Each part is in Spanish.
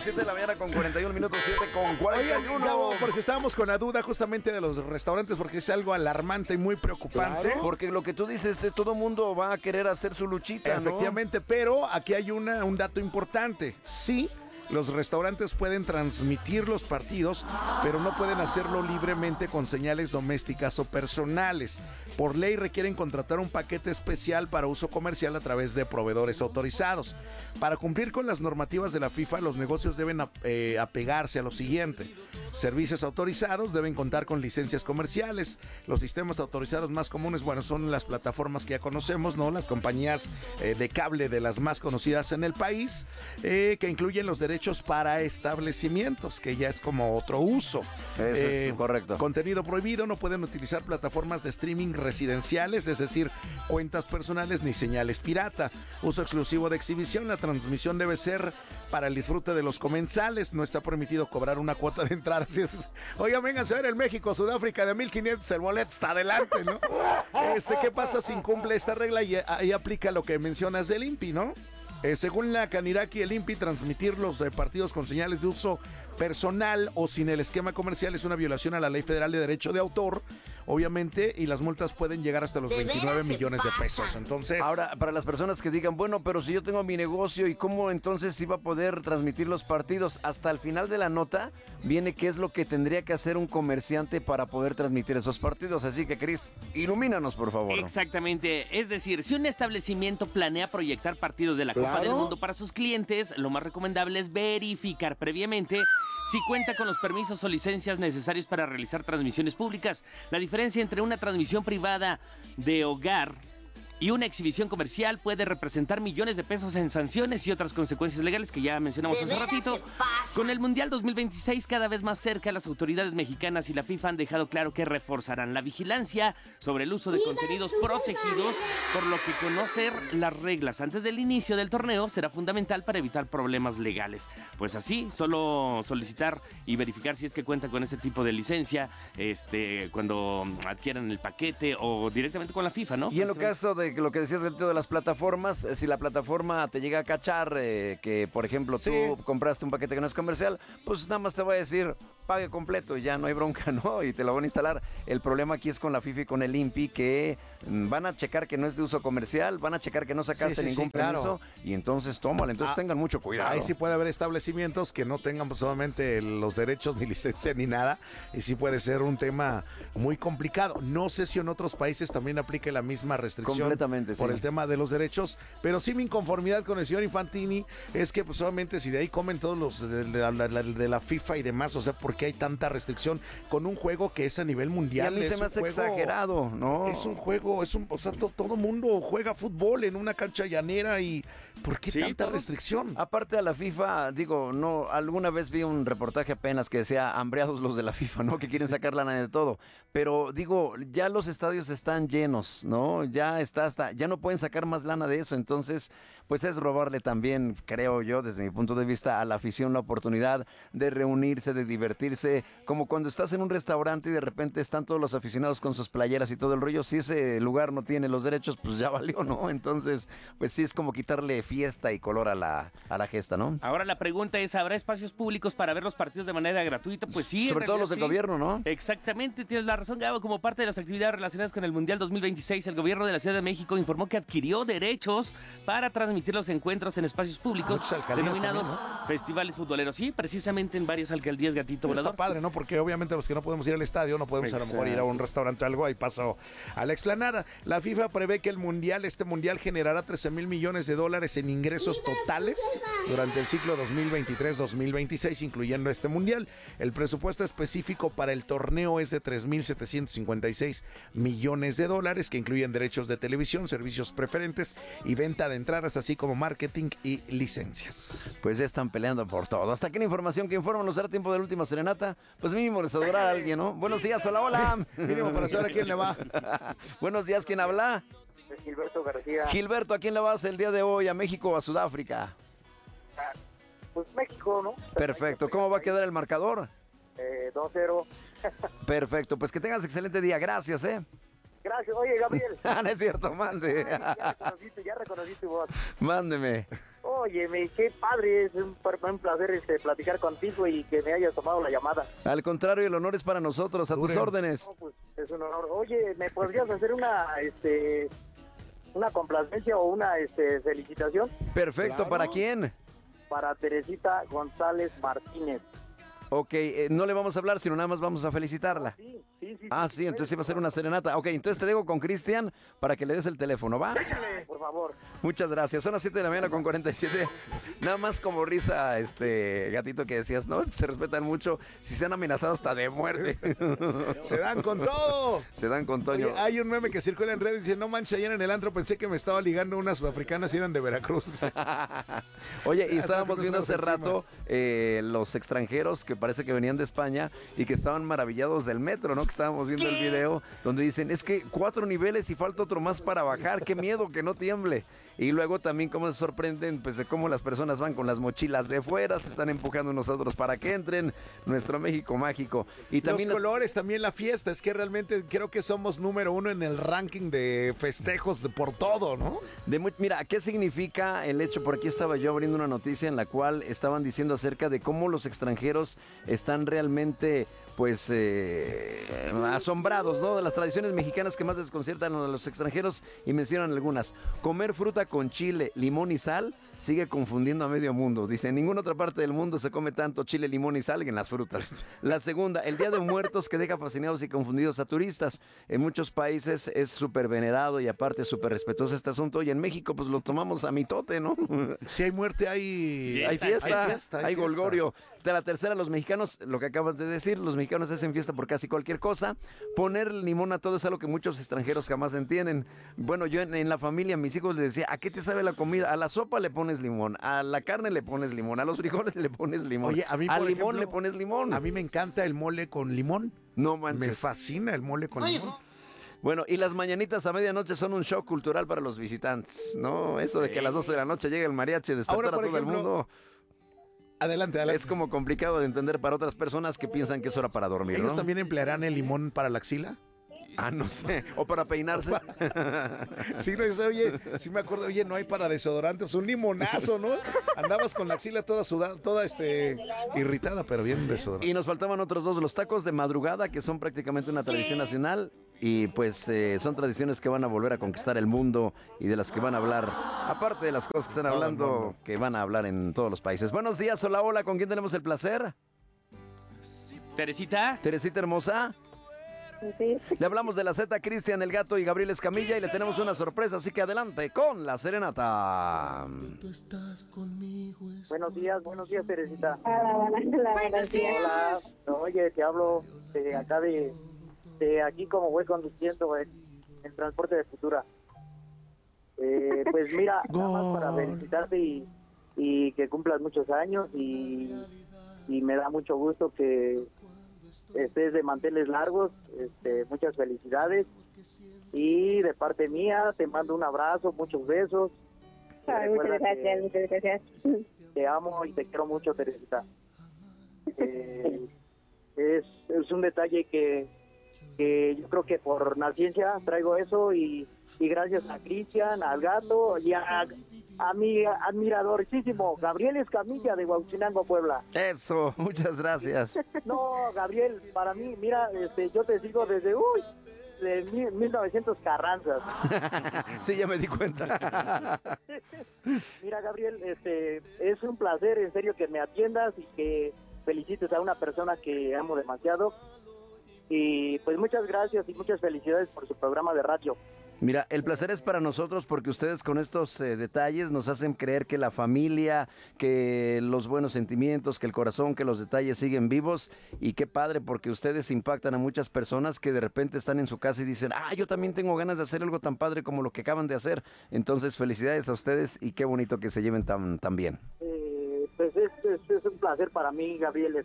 7 de la mañana con 41 minutos, 7 con 41. Gabo, por si estábamos con la duda justamente de los restaurantes, porque es algo alarmante y muy preocupante. Claro, porque lo que tú dices es todo mundo va a querer hacer su luchita, ¿no? Efectivamente, pero aquí hay un dato importante. Sí, los restaurantes pueden transmitir los partidos, pero no pueden hacerlo libremente con señales domésticas o personales. Por ley requieren contratar un paquete especial para uso comercial a través de proveedores autorizados. Para cumplir con las normativas de la FIFA, los negocios deben apegarse a lo siguiente. Servicios autorizados deben contar con licencias comerciales. Los sistemas autorizados más comunes, bueno, son las plataformas que ya conocemos, ¿no? Las compañías de cable de las más conocidas en el país, que incluyen los derechos para establecimientos, que ya es como otro uso. Eso es correcto. Contenido prohibido, no pueden utilizar plataformas de streaming residenciales, es decir, cuentas personales ni señales pirata. Uso exclusivo de exhibición, la transmisión debe ser para el disfrute de los comensales, no está permitido cobrar una cuota de entrada. Así es. Oigan, vénganse a ver el México-Sudáfrica de 1,500, el boleto está adelante, ¿no? ¿Qué pasa si incumple esta regla? Y ahí aplica lo que mencionas del INPI, ¿no? Según la Canirac y el INPI, transmitir los partidos con señales de uso personal o sin el esquema comercial es una violación a la Ley Federal de Derecho de Autor, obviamente, y las multas pueden llegar hasta los 29 millones de pesos. Entonces, ahora, para las personas que digan, bueno, pero si yo tengo mi negocio, ¿y cómo entonces iba a poder transmitir los partidos? Hasta el final de la nota viene qué es lo que tendría que hacer un comerciante para poder transmitir esos partidos. Así que, Cris, ilumínanos, por favor. Exactamente. Es decir, si un establecimiento planea proyectar partidos de la Copa del Mundo para sus clientes, lo más recomendable es verificar previamente si cuenta con los permisos o licencias necesarios para realizar transmisiones públicas. La diferencia entre una transmisión privada de hogar y una exhibición comercial puede representar millones de pesos en sanciones y otras consecuencias legales que ya mencionamos hace ratito. Con el Mundial 2026 cada vez más cerca, las autoridades mexicanas y la FIFA han dejado claro que reforzarán la vigilancia sobre el uso de contenidos protegidos, por lo que conocer las reglas antes del inicio del torneo será fundamental para evitar problemas legales. Pues así, solo solicitar y verificar si es que cuentan con este tipo de licencia cuando adquieran el paquete o directamente con la FIFA, ¿no? Y en lo caso de lo que decías dentro de las plataformas, si la plataforma te llega a cachar que, por ejemplo, tú compraste un paquete que no es comercial, pues nada más te va a decir, pague completo, ya no hay bronca, ¿no? Y te lo van a instalar. El problema aquí es con la FIFA y con el INPI, que van a checar que no es de uso comercial, van a checar que no sacaste ningún permiso, y entonces tómalo. Entonces tengan mucho cuidado. Ahí sí puede haber establecimientos que no tengan solamente los derechos ni licencia ni nada, y sí puede ser un tema muy complicado. No sé si en otros países también aplique la misma restricción por el tema de los derechos, pero sí mi inconformidad con el señor Infantini es que pues solamente si de ahí comen todos los de la FIFA y demás, o sea, ¿por qué hay tanta restricción con un juego que es a nivel mundial? Y a mí se me hace exagerado, ¿no? Es un juego, o sea, todo mundo juega fútbol en una cancha llanera, y ¿por qué tanta restricción? Aparte a la FIFA, digo, no, alguna vez vi un reportaje apenas que decía hambreados los de la FIFA, ¿no? Que quieren sacar lana de todo, pero digo, ya los estadios están llenos, ¿no? Ya no pueden sacar más lana de eso, entonces pues es robarle también, creo yo, desde mi punto de vista, a la afición la oportunidad de reunirse, de divertirse, como cuando estás en un restaurante y de repente están todos los aficionados con sus playeras y todo el rollo. Si ese lugar no tiene los derechos, pues ya valió, ¿no? Entonces, pues sí es como quitarle fiesta y color a la gesta, ¿no? Ahora la pregunta es, ¿habrá espacios públicos para ver los partidos de manera gratuita? Pues sí. Sobre todo los del gobierno, ¿no? Exactamente, tienes la razón, Gabo. Como parte de las actividades relacionadas con el Mundial 2026, el gobierno de la Ciudad de México informó que adquirió derechos para transmitir los encuentros en espacios públicos denominados festivales futboleros. Sí, precisamente en varias alcaldías, gatito volador. Está padre, ¿no? Porque obviamente los que no podemos ir al estadio, no podemos a lo mejor ir a un restaurante o algo, ahí paso a la explanada. La FIFA prevé que este mundial generará 13,000 millones de dólares en ingresos totales durante el ciclo 2023-2026, incluyendo este mundial. El presupuesto específico para el torneo es de 3,756 millones de dólares, que incluyen derechos de televisión, servicios preferentes y venta de entradas, así como marketing y licencias. Pues ya están peleando por todo. Hasta aquí la información que informa. Nos dará tiempo de la última serenata. Pues mínimo les adorará a alguien, ¿no? Buenos días, hola. Mínimo para saber a quién le va. Buenos días, ¿quién habla? Gilberto García. Gilberto, ¿a quién le vas el día de hoy? ¿A México o a Sudáfrica? Pues México, ¿no? Perfecto. ¿Cómo va a quedar el marcador? 2-0. Perfecto. Pues que tengas excelente día. Gracias, Gracias. Oye, Gabriel. No es cierto, mande. Ya reconocí tu voz. Mándeme. Óyeme, qué padre, es un placer platicar contigo y que me hayas tomado la llamada. Al contrario, el honor es para nosotros, a tus Duren. órdenes. No, pues es un honor. Oye, ¿me podrías hacer una complacencia o una felicitación Perfecto, Claro. ¿para quién? para Teresita González Martínez? Ok, no le vamos a hablar, sino nada más vamos a felicitarla. Sí. Ah, sí, entonces iba a ser una serenata. Ok, entonces te dejo con Cristian para que le des el teléfono, ¿va? Por favor. Muchas gracias. Son las 7 de la mañana con 47. Nada más como risa, gatito, que decías, no, es que se respetan mucho. Si se han amenazado hasta de muerte. Se dan con todo. Se dan con Toño. Oye, hay un meme que circula en redes y dice, no manches, ayer en el antro pensé que me estaba ligando unas sudafricanas y eran de Veracruz. Oye, y Hasta estábamos que viendo nos hace vamos rato los extranjeros que parece que venían de España y que estaban maravillados del metro, ¿no? Que estábamos viendo el video donde dicen, es que 4 niveles y falta otro más para bajar, qué miedo que no tiemble. Y luego también cómo se sorprenden pues de cómo las personas van con las mochilas de fuera, se están empujando nosotros para que entren, nuestro México mágico. Y también Los colores, también la fiesta, es que realmente creo que somos número 1 en el ranking de festejos por todo, ¿no? Mira, ¿qué significa el hecho? Por aquí estaba yo abriendo una noticia en la cual estaban diciendo acerca de cómo los extranjeros están realmente, pues, asombrados, ¿no? De las tradiciones mexicanas que más desconciertan a los extranjeros y mencionan algunas. Comer fruta con chile, limón y sal sigue confundiendo a medio mundo. Dice, en ninguna otra parte del mundo se come tanto chile, limón y sal que en las frutas. La segunda, el Día de Muertos que deja fascinados y confundidos a turistas. En muchos países es súper venerado y aparte súper respetuoso este asunto. Y en México pues lo tomamos a mitote, ¿no? Si hay muerte, hay Hay fiesta, hay fiesta. golgorio. De la tercera, los mexicanos, lo que acabas de decir, los mexicanos hacen fiesta por casi cualquier cosa. Poner limón a todo es algo que muchos extranjeros jamás entienden. Bueno, yo en la familia, a mis hijos les decía, ¿a qué te sabe la comida? A la sopa le pones limón, a la carne le pones limón, a los frijoles le pones limón, Oye, a mí, al por limón ejemplo, le pones limón. A mí me encanta el mole con limón. No Me manches. fascina el mole con limón. Bueno, y las mañanitas a medianoche son un shock cultural para los visitantes, ¿no? Eso de que a las 12 de la noche llega el mariachi a despertar Ahora, a por todo el ejemplo, mundo. Adelante. Es como complicado de entender para otras personas que piensan que es hora para dormir, ¿Ellos ¿no? también emplearán el limón para la axila? Ah, no sé. O para peinarse. Sí, no, oye, sí me acuerdo, oye, no hay para desodorante, pues un limonazo, ¿no? Andabas con la axila toda sudada, toda irritada, pero bien desodorante. Y nos faltaban otros dos, los tacos de madrugada, que son prácticamente una tradición nacional. Y pues son tradiciones que van a volver a conquistar el mundo y de las que van a hablar, aparte de las cosas que están Todo el hablando, mundo. que van a hablar en todos los países. Buenos días, hola, hola, ¿con quién tenemos el placer? Teresita, Teresita hermosa. Sí. Le hablamos de la Z, Cristian, el gato y Gabriel Escamilla y le tenemos una sorpresa, así que adelante con la serenata. Buenos días, Teresita. Hola, buenos días. Hola, oye, te hablo de acá de aquí como voy conduciendo en transporte de Futura. Pues mira, nada más para felicitarte y que cumplas muchos años y me da mucho gusto que estés de manteles largos, muchas felicidades y de parte mía te mando un abrazo, muchos besos. Ay, Recuerda muchas gracias. te amo y te quiero mucho, Teresita. Es un detalle que yo creo que por naciencia traigo eso y gracias a Cristian, al gato y a mi admiradorcísimo Gabriel Escamilla de Huauchinango, Puebla. Eso, muchas gracias. No, Gabriel, para mí, mira, yo te sigo desde, de 1900 Carranzas. Sí, ya me di cuenta. Mira, Gabriel, es un placer, en serio, que me atiendas y que felicites a una persona que amo demasiado. Y pues muchas gracias y muchas felicidades por su programa de radio. Mira, el placer es para nosotros porque ustedes con estos detalles nos hacen creer que la familia, que los buenos sentimientos, que el corazón, que los detalles siguen vivos y qué padre porque ustedes impactan a muchas personas que de repente están en su casa y dicen, yo también tengo ganas de hacer algo tan padre como lo que acaban de hacer. Entonces, felicidades a ustedes y qué bonito que se lleven tan bien. Pues es un placer para mí, Gabriel,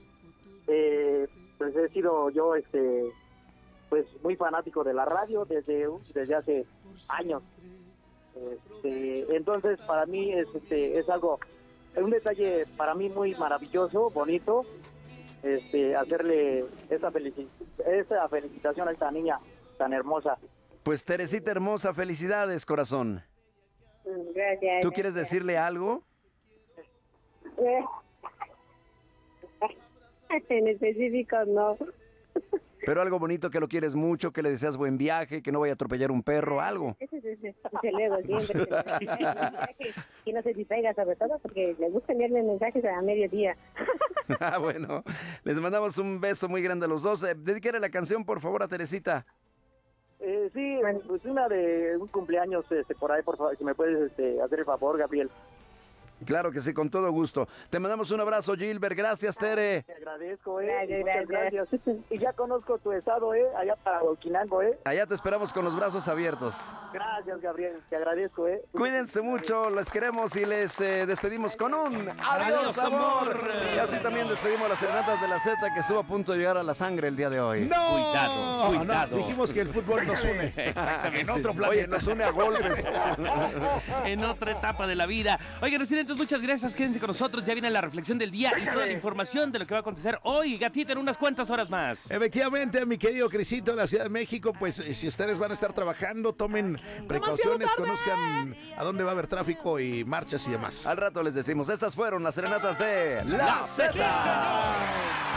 pues he sido yo, pues muy fanático de la radio desde hace años. Entonces para mí es algo, es un detalle para mí muy maravilloso, bonito, hacerle esa felicitación a esta niña tan hermosa. Pues Teresita hermosa, felicidades, corazón. Gracias. ¿Tú quieres decirle algo? En específico, no. Pero algo bonito, que lo quieres mucho, que le deseas buen viaje, que no vaya a atropellar un perro, algo. Ese es desde luego, siempre. Y no se distraiga, sobre todo, porque le gusta enviarme mensajes a mediodía. Ah, bueno, les mandamos un beso muy grande a los dos. Dedíquele la canción, por favor, a Teresita. Sí, pues una de un cumpleaños por ahí, por favor, si me puedes hacer el favor, Gabriel. Claro que sí, con todo gusto. Te mandamos un abrazo, Gilbert. Gracias, Tere. Te agradezco, Gracias. muchas gracias. Y ya conozco tu estado, allá para Oquinango, Allá te esperamos con los brazos abiertos. Gracias, Gabriel, te agradezco, Cuídense mucho, les queremos y les despedimos con un adiós, amor. Y así también despedimos a las serenatas de la Z, que estuvo a punto de llegar a la sangre el día de hoy. ¡No! Cuidado. No, dijimos que el fútbol nos une. En otro planeta. Oye, nos une a golpes. En otra etapa de la vida. Oigan, residentes, muchas gracias. Quédense con nosotros. Ya viene la reflexión del día y toda la información de lo que va a acontecer hoy, Gatita, en unas cuantas horas más. Efectivamente, mi querido Crisito, en la Ciudad de México, pues si ustedes van a estar trabajando, tomen precauciones, conozcan a dónde va a haber tráfico y marchas y demás. Al rato les decimos, estas fueron las serenatas de la Z.